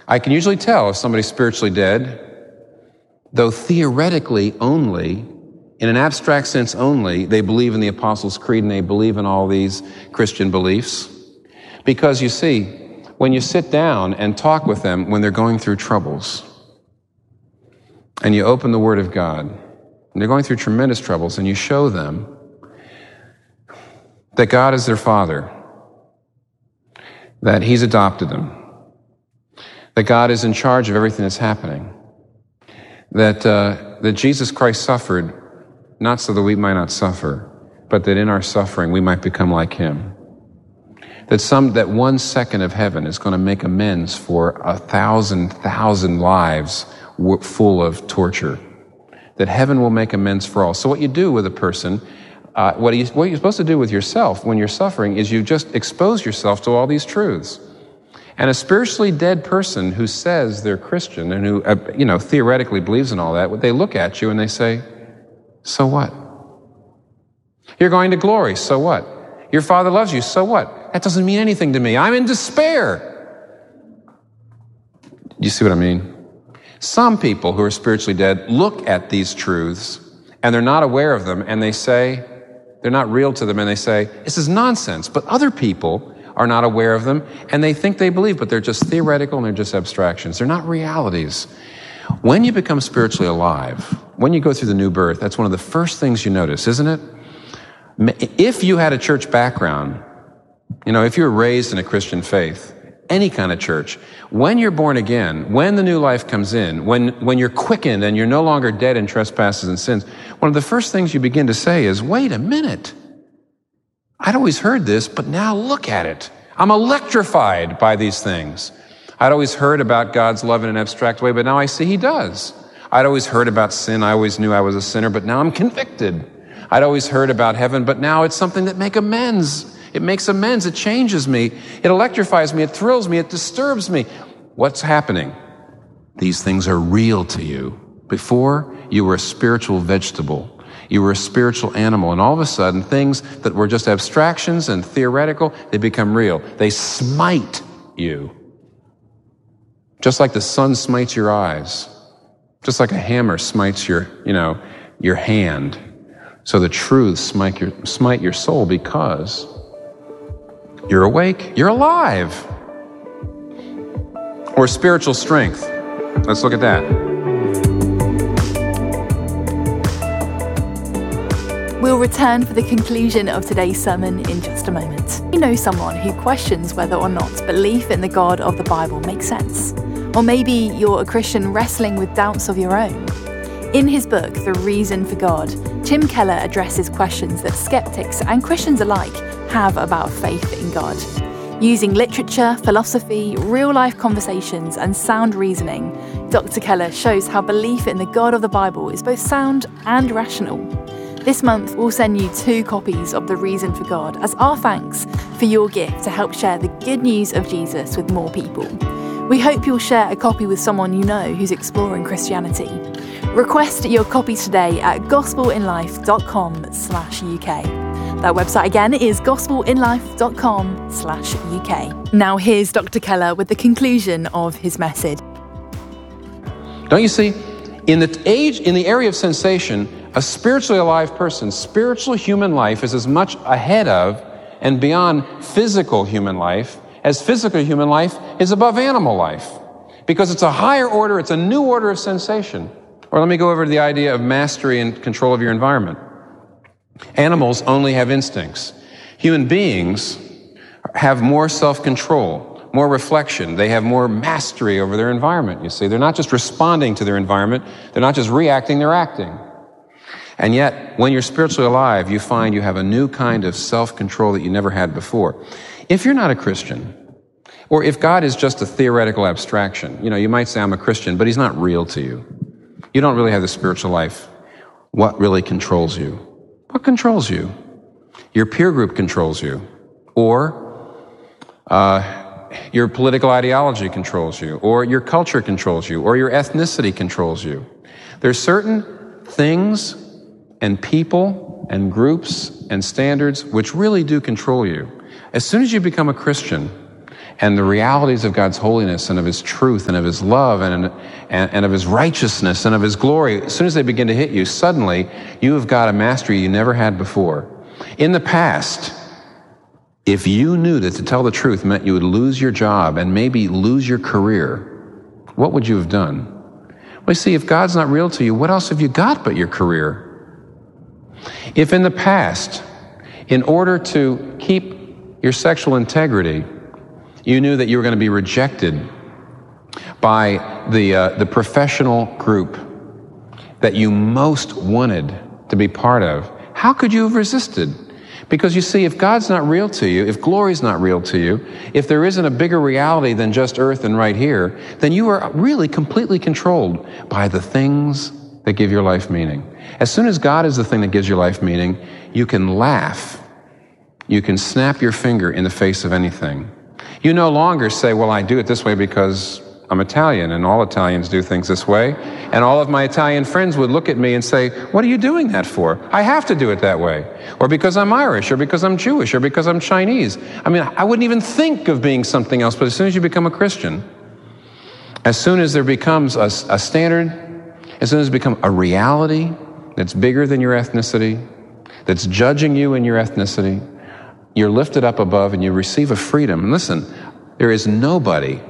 I can usually tell if somebody's spiritually dead, though theoretically only, in an abstract sense only, they believe in the Apostles' Creed and they believe in all these Christian beliefs. Because you see, when you sit down and talk with them when they're going through troubles, and you open the Word of God, and they're going through tremendous troubles, and you show them that God is their Father, that He's adopted them, that God is in charge of everything that's happening, that Jesus Christ suffered not so that we might not suffer, but that in our suffering we might become like Him. That 1 second of heaven is going to make amends for 1,000 lives full of torture. That heaven will make amends for all. So what you do with a person, what you're supposed to do with yourself when you're suffering is you just expose yourself to all these truths. And a spiritually dead person who says they're Christian and who, theoretically believes in all that, they look at you and they say, so what? You're going to glory, so what? Your Father loves you, so what? That doesn't mean anything to me. I'm in despair. You see what I mean? Some people who are spiritually dead look at these truths and they're not aware of them and they say, they're not real to them and they say, this is nonsense. But other people are not aware of them and they think they believe, but they're just theoretical and they're just abstractions. They're not realities. When you become spiritually alive, when you go through the new birth, that's one of the first things you notice, isn't it? If you had a church background, if you were raised in a Christian faith, any kind of church, when you're born again, when the new life comes in, when you're quickened and you're no longer dead in trespasses and sins, one of the first things you begin to say is, wait a minute. I'd always heard this, but now look at it. I'm electrified by these things. I'd always heard about God's love in an abstract way, but now I see He does. I'd always heard about sin. I always knew I was a sinner, but now I'm convicted. I'd always heard about heaven, but now it's something that makes amends. It makes amends. It changes me. It electrifies me. It thrills me. It disturbs me. What's happening? These things are real to you. Before, you were a spiritual vegetable. You were a spiritual animal. And all of a sudden, things that were just abstractions and theoretical, they become real. They smite you. Just like the sun smites your eyes. Just like a hammer smites your hand. So the truths smite your soul because you're awake, you're alive. Or spiritual strength. Let's look at that. We'll return for the conclusion of today's sermon in just a moment. You know someone who questions whether or not belief in the God of the Bible makes sense. Or maybe you're a Christian wrestling with doubts of your own. In his book, The Reason for God, Tim Keller addresses questions that skeptics and Christians alike have about faith in God. Using literature, philosophy, real-life conversations, and sound reasoning, Dr. Keller shows how belief in the God of the Bible is both sound and rational. This month, we'll send you 2 copies of The Reason for God as our thanks for your gift to help share the good news of Jesus with more people. We hope you'll share a copy with someone you know who's exploring Christianity. Request your copy today at gospelinlife.com/UK. That website again is gospelinlife.com/UK. Now here's Dr. Keller with the conclusion of his message. Don't you see? In the area of sensation, a spiritually alive person, spiritual human life is as much ahead of and beyond physical human life as physical human life is above animal life. Because it's a higher order, it's a new order of sensation. Or let me go over to the idea of mastery and control of your environment. Animals only have instincts. Human beings have more self-control, more reflection. They have more mastery over their environment, you see. They're not just responding to their environment. They're not just reacting, they're acting. And yet, when you're spiritually alive, you find you have a new kind of self-control that you never had before. If you're not a Christian, or if God is just a theoretical abstraction, you might say, I'm a Christian, but He's not real to you. You don't really have the spiritual life. What really controls you? What controls you? Your peer group controls you. Or your political ideology controls you. Or your culture controls you. Or your ethnicity controls you. There's certain things and people and groups and standards which really do control you. As soon as you become a Christian, and the realities of God's holiness and of His truth and of His love and of His righteousness and of His glory, as soon as they begin to hit you, suddenly you have got a mastery you never had before. In the past, if you knew that to tell the truth meant you would lose your job and maybe lose your career, what would you have done? Well, you see, if God's not real to you, what else have you got but your career? If in the past, in order to keep your sexual integrity, you knew that you were going to be rejected by the professional group that you most wanted to be part of, how could you have resisted? Because you see, if God's not real to you, if glory's not real to you, if there isn't a bigger reality than just earth and right here, then you are really completely controlled by the things that give your life meaning. As soon as God is the thing that gives your life meaning, you can laugh. You can snap your finger in the face of anything. You no longer say, well, I do it this way because I'm Italian and all Italians do things this way. And all of my Italian friends would look at me and say, what are you doing that for? I have to do it that way. Or because I'm Irish, or because I'm Jewish, or because I'm Chinese. I mean, I wouldn't even think of being something else, but as soon as you become a Christian, as soon as there becomes a standard, as soon as it becomes a reality that's bigger than your ethnicity, that's judging you in your ethnicity, you're lifted up above and you receive a freedom. And listen, there is nobody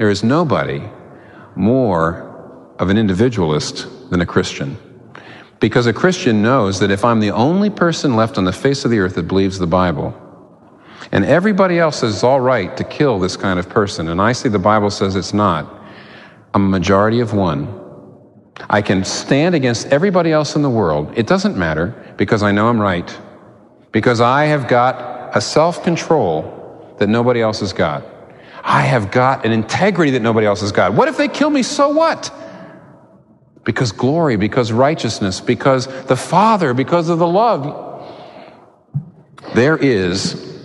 more of an individualist than a Christian. Because a Christian knows that if I'm the only person left on the face of the earth that believes the Bible, and everybody else says it's all right to kill this kind of person, and I see the Bible says it's not, I'm a majority of one. I can stand against everybody else in the world. It doesn't matter because I know I'm right. Because I have got a self-control that nobody else has got. I have got an integrity that nobody else has got. What if they kill me? So what? Because glory, because righteousness, because the Father, because of the love. There is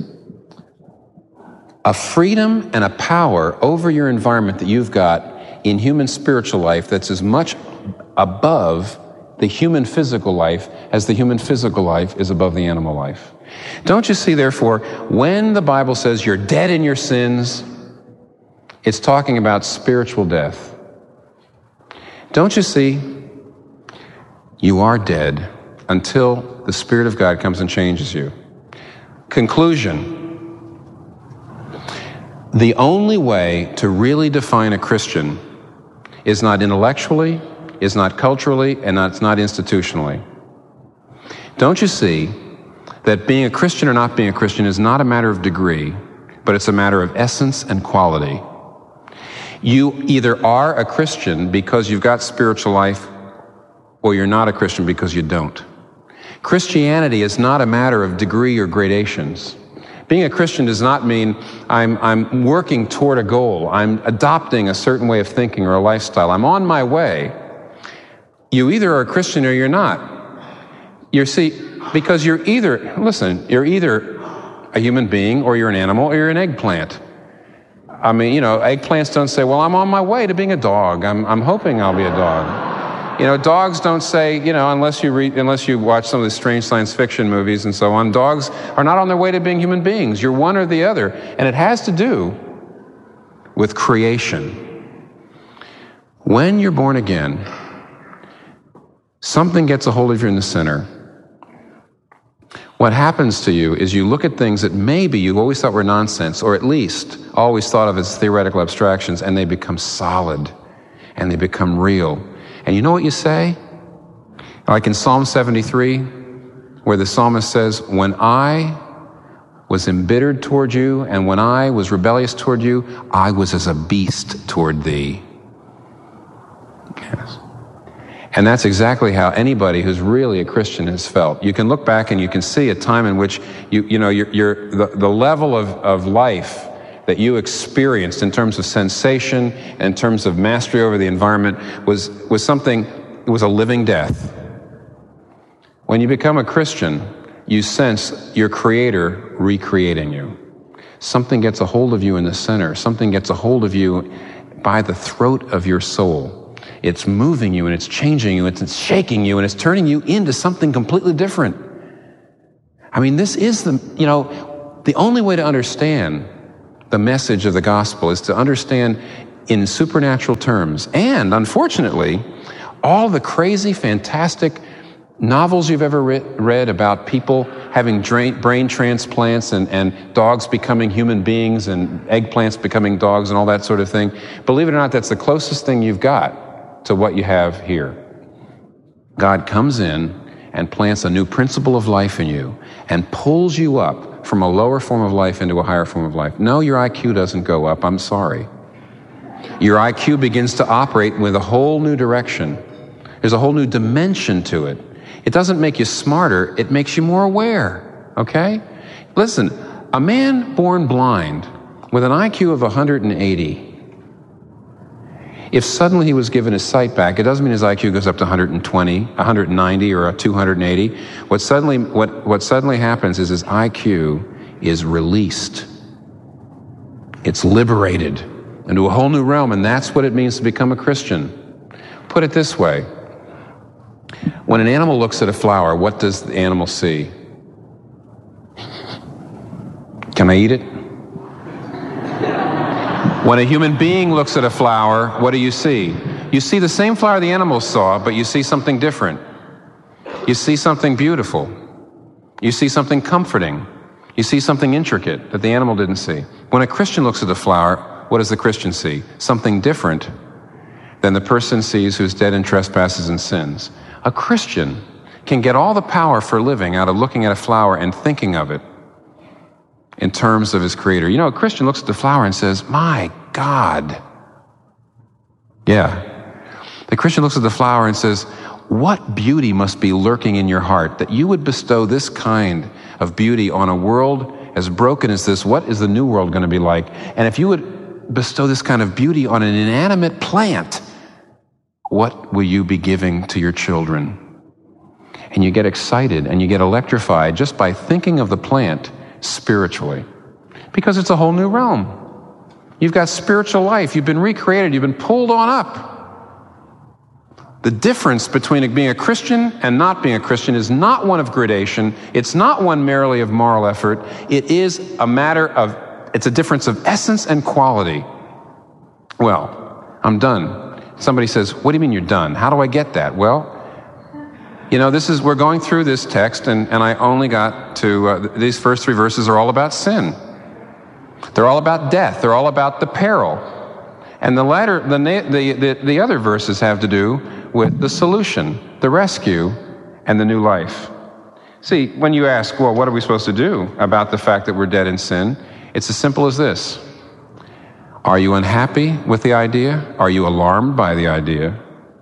a freedom and a power over your environment that you've got in human spiritual life that's as much above the human physical life as the human physical life is above the animal life. Don't you see, therefore, when the Bible says you're dead in your sins, it's talking about spiritual death. Don't you see? You are dead until the Spirit of God comes and changes you. Conclusion. The only way to really define a Christian is not intellectually, is not culturally, and it's not institutionally. Don't you see that being a Christian or not being a Christian is not a matter of degree, but it's a matter of essence and quality. You either are a Christian because you've got spiritual life, or you're not a Christian because you don't. Christianity is not a matter of degree or gradations. Being a Christian does not mean I'm working toward a goal. I'm adopting a certain way of thinking or a lifestyle. I'm on my way. You either are a Christian or you're not. Because you're either a human being or you're an animal or you're an eggplant. I mean, eggplants don't say, well, I'm on my way to being a dog. I'm hoping I'll be a dog. Dogs don't say, unless you watch some of the strange science fiction movies and so on, dogs are not on their way to being human beings. You're one or the other. And it has to do with creation. When you're born again, something gets a hold of you in the center. What happens to you is you look at things that maybe you always thought were nonsense, or at least always thought of as theoretical abstractions, and they become solid, and they become real. And you know what you say? Like in Psalm 73, where the psalmist says, when I was embittered toward you, and when I was rebellious toward you, I was as a beast toward thee. Yes. And that's exactly how anybody who's really a Christian has felt. You can look back and you can see a time in which the level of life that you experienced in terms of sensation, in terms of mastery over the environment, was a living death. When you become a Christian, you sense your Creator recreating you. Something gets a hold of you in the center. Something gets a hold of you by the throat of your soul. It's moving you, and it's changing you, it's shaking you, and it's turning you into something completely different. I mean, this is the only way to understand the message of the gospel is to understand in supernatural terms. And unfortunately, all the crazy, fantastic novels you've ever read about people having brain transplants and dogs becoming human beings and eggplants becoming dogs and all that sort of thing, believe it or not, that's the closest thing you've got to what you have here. God comes in and plants a new principle of life in you and pulls you up from a lower form of life into a higher form of life. No, your IQ doesn't go up. I'm sorry. Your IQ begins to operate with a whole new direction. There's a whole new dimension to it. It doesn't make you smarter. It makes you more aware. Okay? Listen, a man born blind with an IQ of 180, if suddenly he was given his sight back, it doesn't mean his IQ goes up to 120, 190, or a 280. What suddenly happens is his IQ is released. It's liberated into a whole new realm, and that's what it means to become a Christian. Put it this way. When an animal looks at a flower, what does the animal see? Can I eat it? When a human being looks at a flower, what do you see? You see the same flower the animals saw, but you see something different. You see something beautiful. You see something comforting. You see something intricate that the animal didn't see. When a Christian looks at a flower, what does the Christian see? Something different than the person sees who's dead in trespasses and sins. A Christian can get all the power for living out of looking at a flower and thinking of it in terms of his Creator. You know, a Christian looks at the flower and says, my God. Yeah. The Christian looks at the flower and says, what beauty must be lurking in your heart that you would bestow this kind of beauty on a world as broken as this? What is the new world going to be like? And if you would bestow this kind of beauty on an inanimate plant, what will you be giving to your children? And you get excited and you get electrified just by thinking of the plant spiritually, because it's a whole new realm. You've got spiritual life. You've been recreated. You've been pulled on up. The difference between being a Christian and not being a Christian is not one of gradation. It's not one merely of moral effort. It is it's a difference of essence and quality. Well, I'm done. Somebody says, what do you mean you're done? How do I get that? Well, you know, we're going through this text, and I only got to, these first three verses are all about sin. They're all about death. They're all about the peril. And the other verses have to do with the solution, the rescue, and the new life. See, when you ask, well, what are we supposed to do about the fact that we're dead in sin? It's as simple as this. Are you unhappy with the idea? Are you alarmed by the idea?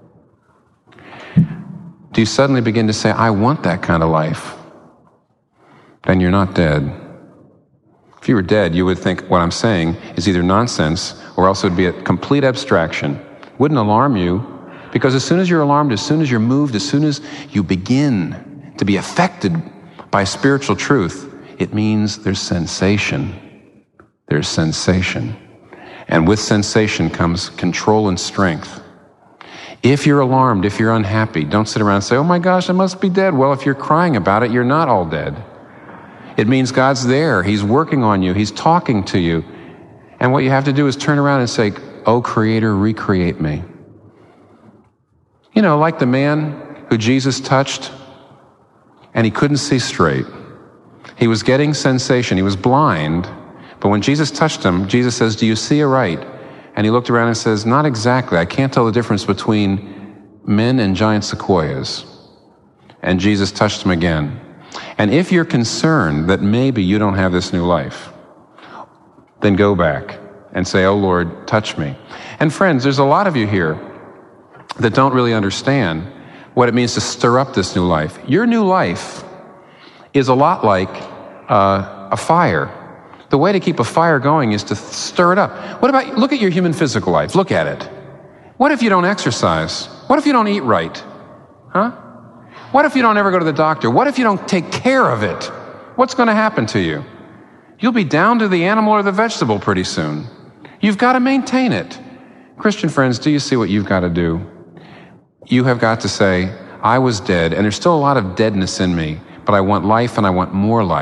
Do you suddenly begin to say, I want that kind of life? Then you're not dead. If you were dead, you would think what I'm saying is either nonsense or else it would be a complete abstraction. It wouldn't alarm you, because as soon as you're alarmed, as soon as you're moved, as soon as you begin to be affected by spiritual truth, it means there's sensation. There's sensation. And with sensation comes control and strength. If you're alarmed, if you're unhappy, don't sit around and say, oh my gosh, I must be dead. Well, if you're crying about it, you're not all dead. It means God's there. He's working on you. He's talking to you. And what you have to do is turn around and say, oh Creator, recreate me. You know, like the man who Jesus touched and he couldn't see straight. He was getting sensation. He was blind. But when Jesus touched him, Jesus says, do you see aright? And he looked around and says, not exactly. I can't tell the difference between men and giant sequoias. And Jesus touched him again. And if you're concerned that maybe you don't have this new life, then go back and say, oh Lord, touch me. And friends, there's a lot of you here that don't really understand what it means to stir up this new life. Your new life is a lot like a fire. The way to keep a fire going is to stir it up. Look at your human physical life. Look at it. What if you don't exercise? What if you don't eat right? Huh? What if you don't ever go to the doctor? What if you don't take care of it? What's going to happen to you? You'll be down to the animal or the vegetable pretty soon. You've got to maintain it. Christian friends, do you see what you've got to do? You have got to say, I was dead, and there's still a lot of deadness in me, but I want life and I want more life.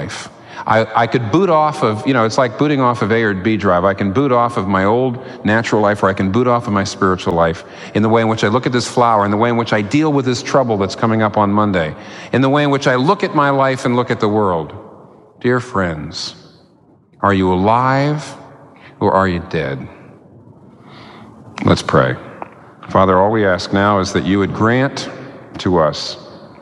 I could boot off of, it's like booting off of A or B drive. I can boot off of my old natural life, or I can boot off of my spiritual life in the way in which I look at this flower, in the way in which I deal with this trouble that's coming up on Monday, in the way in which I look at my life and look at the world. Dear friends, are you alive or are you dead? Let's pray. Father, all we ask now is that you would grant to us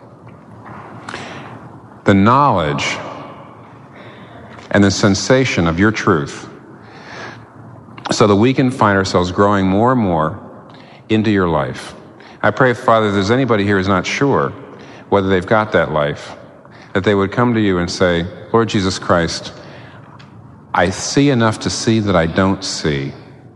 the knowledge and the sensation of your truth, so that we can find ourselves growing more and more into your life. I pray, Father, if there's anybody here who's not sure whether they've got that life, that they would come to you and say, Lord Jesus Christ, I see enough to see that I don't see.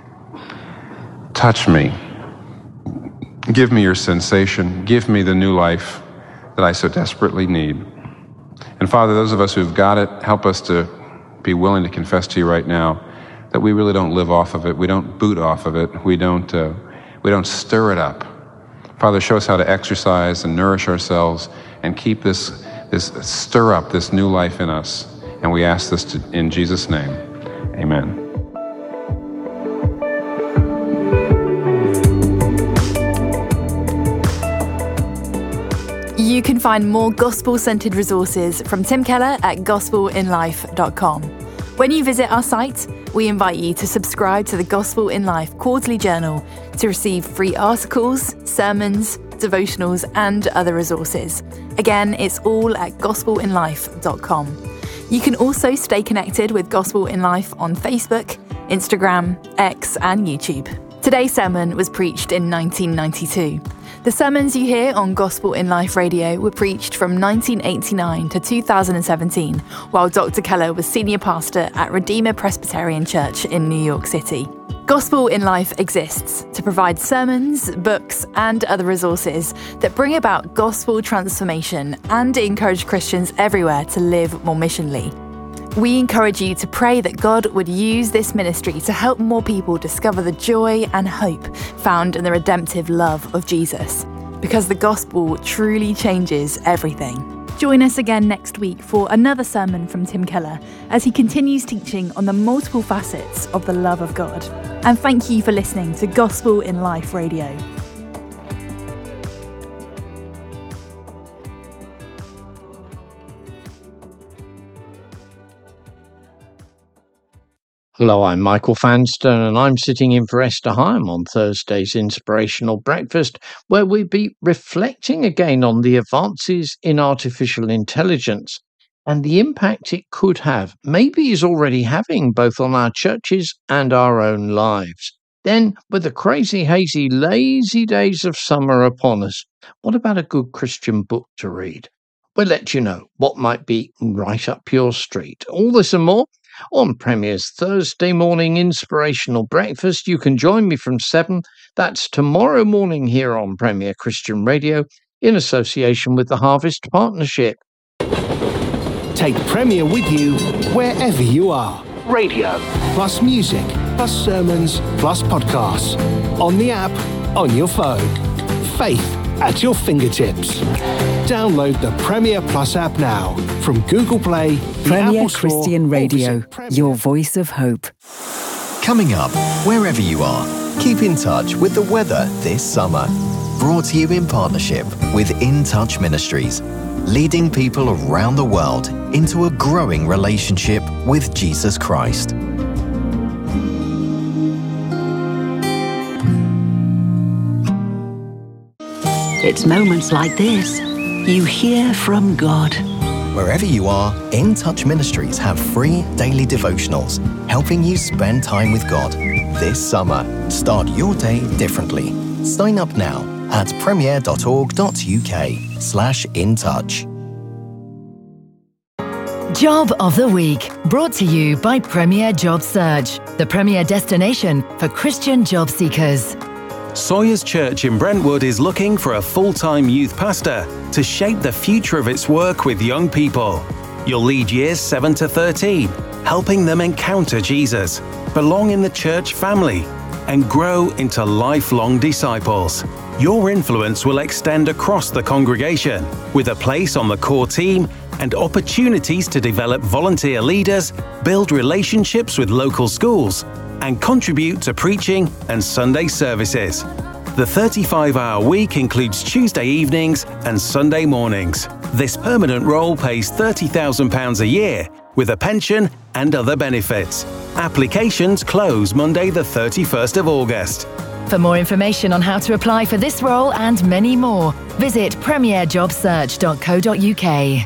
Touch me. Give me your sensation. Give me the new life that I so desperately need. And Father, those of us who've got it, help us to be willing to confess to you right now that we really don't live off of it. We don't boot off of it. We don't stir it up. Father, show us how to exercise and nourish ourselves and keep this stir up this new life in us. And we ask this in Jesus' name. Amen. You can find more gospel-centered resources from Tim Keller at gospelinlife.com. When you visit our site, we invite you to subscribe to the Gospel in Life Quarterly Journal to receive free articles, sermons, devotionals, and other resources. Again, it's all at gospelinlife.com. You can also stay connected with Gospel in Life on Facebook, Instagram, X, and YouTube. Today's sermon was preached in 1992. The sermons you hear on Gospel in Life Radio were preached from 1989 to 2017, while Dr. Keller was senior pastor at Redeemer Presbyterian Church in New York City. Gospel in Life exists to provide sermons, books, and other resources that bring about gospel transformation and encourage Christians everywhere to live more missionally. We encourage you to pray that God would use this ministry to help more people discover the joy and hope found in the redemptive love of Jesus, because the gospel truly changes everything. Join us again next week for another sermon from Tim Keller as he continues teaching on the multiple facets of the love of God. And thank you for listening to Gospel in Life Radio. Hello, I'm Michael Fanstone, and I'm sitting in for Esther Higham on Thursday's Inspirational Breakfast, where we'll be reflecting again on the advances in artificial intelligence and the impact it could have, maybe is already having, both on our churches and our own lives. Then, with the crazy, hazy, lazy days of summer upon us, what about a good Christian book to read? We'll let you know what might be right up your street. All this and more on Premier's Thursday morning Inspirational Breakfast. You can join me from 7. That's tomorrow morning here on Premier Christian Radio in association with the Harvest Partnership. Take Premier with you wherever you are. Radio, plus music, plus sermons, plus podcasts. On the app, on your phone. Faith at your fingertips. Download the Premier Plus app now from Google Play, the Premier Apple Store, Christian Radio, your voice of hope. Coming up, wherever you are, keep in touch with the weather this summer. Brought to you in partnership with In Touch Ministries, leading people around the world into a growing relationship with Jesus Christ. It's moments like this you hear from God. Wherever you are, In Touch Ministries have free daily devotionals helping you spend time with God. This summer, start your day differently. Sign up now at premier.org.uk/intouch. Job of the Week, brought to you by Premier Job Search, the premier destination for Christian job seekers. Sawyers Church in Brentwood is looking for a full-time youth pastor to shape the future of its work with young people. You'll lead years 7 to 13, helping them encounter Jesus, belong in the church family, and grow into lifelong disciples. Your influence will extend across the congregation, with a place on the core team and opportunities to develop volunteer leaders, build relationships with local schools, and contribute to preaching and Sunday services. The 35-hour week includes Tuesday evenings and Sunday mornings. This permanent role pays £30,000 a year, with a pension and other benefits. Applications close Monday the 31st of August. For more information on how to apply for this role and many more, visit premierjobsearch.co.uk.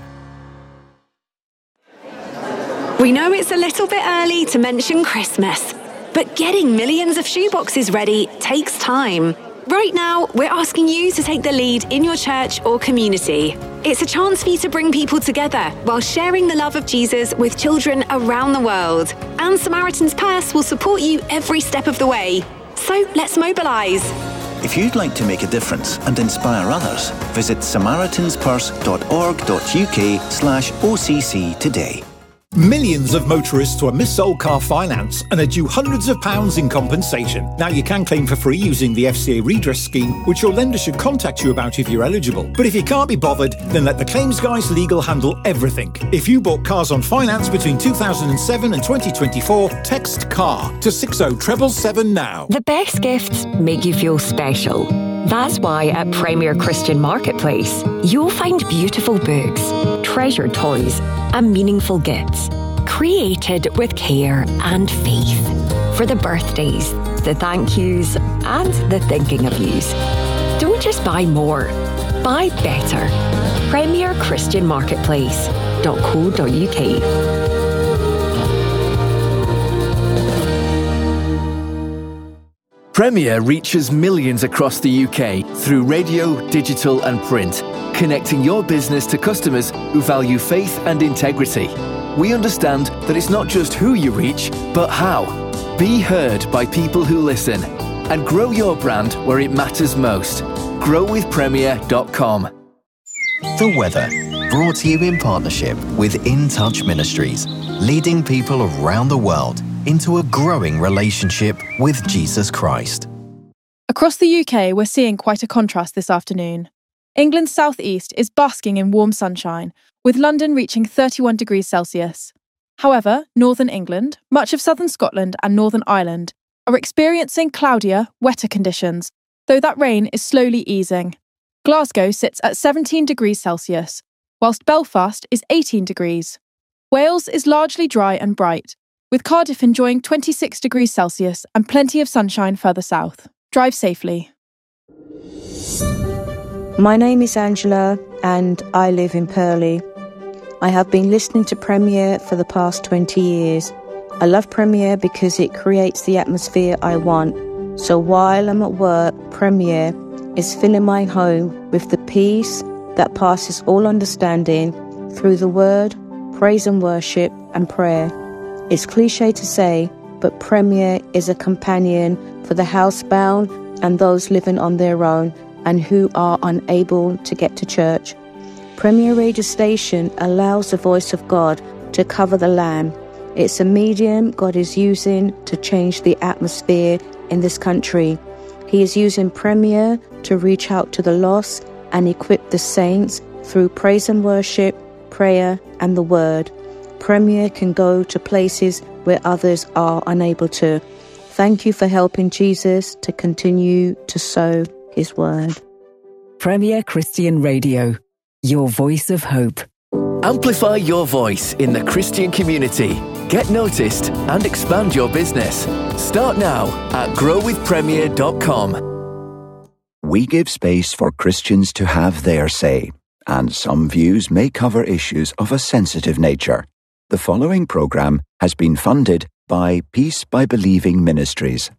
We know it's a little bit early to mention Christmas, but getting millions of shoeboxes ready takes time. Right now, we're asking you to take the lead in your church or community. It's a chance for you to bring people together while sharing the love of Jesus with children around the world. And Samaritan's Purse will support you every step of the way. So let's mobilise. If you'd like to make a difference and inspire others, visit samaritanspurse.org.uk/OCC today. Millions of motorists were mis-sold car finance and are due hundreds of pounds in compensation. Now you can claim for free using the FCA redress scheme, which your lender should contact you about if you're eligible. But if you can't be bothered, then let the Claims Guys Legal handle everything. If you bought cars on finance between 2007 and 2024, text CAR to 60777 now. The best gifts make you feel special. That's why at Premier Christian Marketplace, you'll find beautiful books, treasured toys, and meaningful gifts, created with care and faith. For the birthdays, the thank yous, and the thinking of yous. Don't just buy more, buy better. Premier Christian Marketplace.co.uk. Premier reaches millions across the UK through radio, digital and print, connecting your business to customers who value faith and integrity. We understand that it's not just who you reach, but how. Be heard by people who listen and grow your brand where it matters most. growwithpremier.com. The weather, brought to you in partnership with In Touch Ministries, leading people around the world into a growing relationship with Jesus Christ. Across the UK, we're seeing quite a contrast this afternoon. England's southeast is basking in warm sunshine, with London reaching 31 degrees Celsius. However, northern England, much of southern Scotland and Northern Ireland are experiencing cloudier, wetter conditions, though that rain is slowly easing. Glasgow sits at 17 degrees Celsius, whilst Belfast is 18 degrees. Wales is largely dry and bright, with Cardiff enjoying 26 degrees Celsius and plenty of sunshine further south. Drive safely. My name is Angela and I live in Purley. I have been listening to Premier for the past 20 years. I love Premier because it creates the atmosphere I want. So while I'm at work, Premier is filling my home with the peace that passes all understanding through the word, praise and worship and prayer. It's cliche to say, but Premier is a companion for the housebound and those living on their own and who are unable to get to church. Premier Radio Station allows the voice of God to cover the land. It's a medium God is using to change the atmosphere in this country. He is using Premier to reach out to the lost and equip the saints through praise and worship, prayer and the word. Premier can go to places where others are unable to. Thank you for helping Jesus to continue to sow his word. Premier Christian Radio, your voice of hope. Amplify your voice in the Christian community. Get noticed and expand your business. Start now at growwithpremier.com. We give space for Christians to have their say, and some views may cover issues of a sensitive nature. The following programme has been funded by Peace by Believing Ministries.